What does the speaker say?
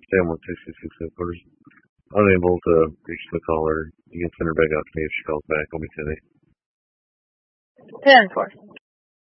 Stay on 166 headquarters. Unable to reach the caller. You can send her back out to me if she calls back. I'll be 10-8. 10-4.